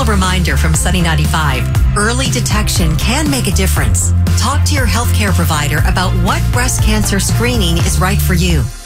reminder from Sunny 95. Early detection can make a difference. Talk to your healthcare provider about what breast cancer screening is right for you.